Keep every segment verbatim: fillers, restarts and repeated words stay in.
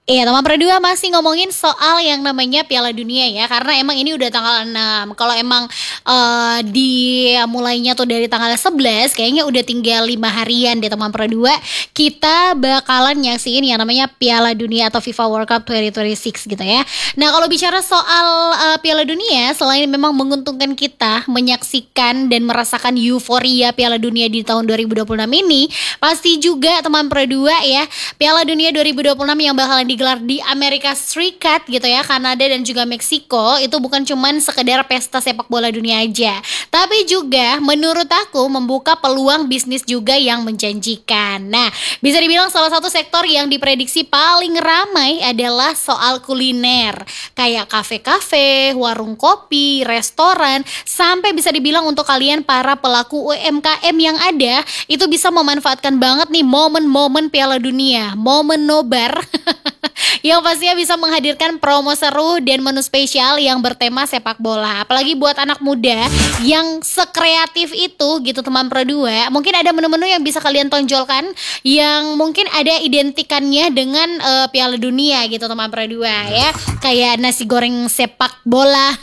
Iya, teman Perdua masih ngomongin soal yang namanya Piala Dunia ya, karena emang ini udah tanggal enam. Kalau emang, eee, dimulainya tuh dari tanggal sebelas, kayaknya udah tinggal lima harian deh teman Perdua, kita bakalan nyaksiin yang namanya Piala Dunia atau FIFA World Cup dua ribu dua puluh enam gitu ya. Nah, kalau bicara soal, eee, Piala Dunia, selain memang menguntungkan kita menyaksikan dan merasakan euforia Piala Dunia di tahun dua ribu dua puluh enam ini, pasti juga teman Perdua ya, Piala Dunia dua ribu dua puluh enam yang bakalan digelar di Amerika Serikat gitu ya, Kanada dan juga Meksiko itu bukan cuman sekedar pesta sepak bola dunia aja, tapi juga menurut aku membuka peluang bisnis juga yang menjanjikan. Nah, bisa dibilang salah satu sektor yang diprediksi paling ramai adalah soal kuliner, kayak kafe-kafe, warung kopi, restoran, sampai bisa dibilang untuk kalian para pelaku U M K M yang ada, itu bisa memanfaatkan banget nih momen-momen Piala Dunia, momen nobar yang pastinya bisa menghadirkan promo seru dan menu spesial yang bertema sepak bola. Apalagi buat anak muda yang sekreatif itu gitu teman Pro2, mungkin ada menu-menu yang bisa kalian tonjolkan yang mungkin ada identikannya dengan eh, Piala Dunia gitu teman Pro2 ya. Kayak nasi goreng sepak bola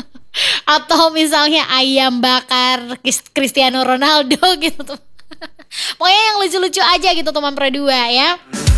atau misalnya ayam bakar Kris- Cristiano Ronaldo gitu tuh. Pokoknya yang lucu-lucu aja gitu teman Pro2 ya.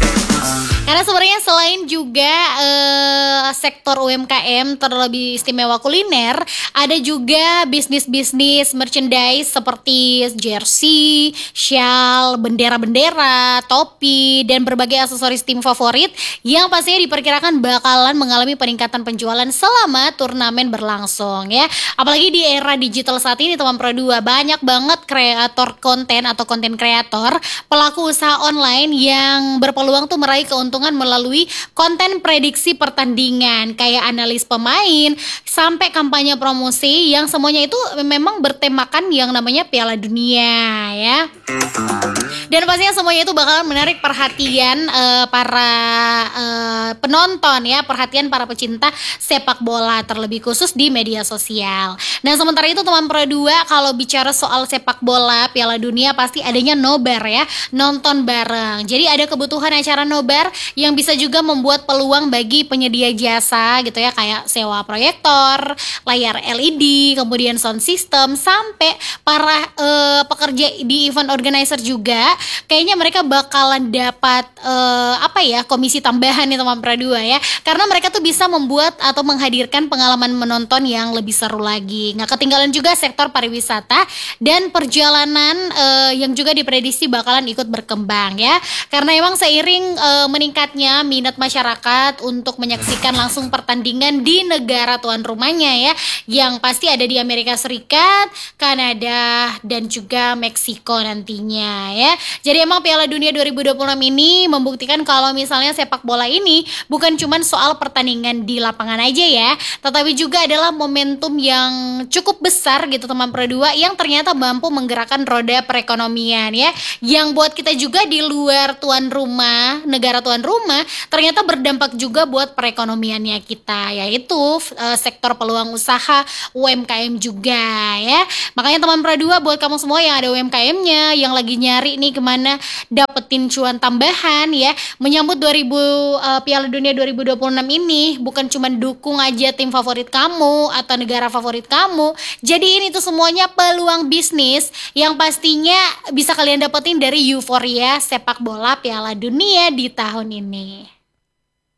Karena sebenarnya selain juga eh, sektor U M K M terlebih istimewa kuliner, ada juga bisnis-bisnis merchandise seperti jersey, shawl, bendera-bendera, topi, dan berbagai aksesoris tim favorit yang pastinya diperkirakan bakalan mengalami peningkatan penjualan selama turnamen berlangsung ya. Apalagi di era digital saat ini teman Pro dua, banyak banget kreator konten atau konten kreator, pelaku usaha online yang berpeluang tuh meraih keuntungan melalui konten prediksi pertandingan kayak analis pemain sampai kampanye promosi yang semuanya itu memang bertemakan yang namanya Piala Dunia ya. Dan pastinya semuanya itu bakal menarik perhatian eh, para eh, penonton ya, perhatian para pecinta sepak bola terlebih khusus di media sosial. Nah, sementara itu teman Pro dua, kalau bicara soal sepak bola Piala Dunia pasti adanya nobar ya, nonton bareng. Jadi ada kebutuhan acara nobar yang bisa juga membuat peluang bagi penyedia jasa gitu ya, kayak sewa proyektor, layar L E D, kemudian sound system, sampai para eh, pekerja di event organizer juga kayaknya mereka bakalan dapat eh, apa ya, komisi tambahan nih teman Pro dua ya, karena mereka tuh bisa membuat atau menghadirkan pengalaman menonton yang lebih seru lagi. Nggak ketinggalan juga sektor pariwisata dan perjalanan eh, yang juga diprediksi bakalan ikut berkembang ya, karena emang seiring eh, meningkatnya minat masyarakat untuk menyaksikan langsung pertandingan di negara tuan rumahnya ya, yang pasti ada di Amerika Serikat, Kanada, dan juga Meksiko nantinya ya. Jadi emang Piala Dunia dua ribu dua puluh enam ini membuktikan kalau misalnya sepak bola ini bukan cuma soal pertandingan di lapangan aja ya, tetapi juga adalah momentum yang cukup besar gitu teman Pro dua, yang ternyata mampu menggerakkan roda perekonomian ya, yang buat kita juga di luar tuan rumah, negara tuan rumah, ternyata berdampak juga buat perekonomiannya kita, yaitu uh, sektor peluang usaha U M K M juga ya. Makanya teman Pro dua, buat kamu semua yang ada U M K M-nya, yang lagi nyari nih kemana dapetin cuan tambahan ya, menyambut dua ribu uh, Piala Dunia dua ribu dua puluh enam ini, bukan cuma dukung aja tim favorit kamu atau negara favorit kamu, jadi ini tuh semuanya peluang bisnis yang pastinya bisa kalian dapetin dari euforia sepak bola Piala Dunia di tahun ini.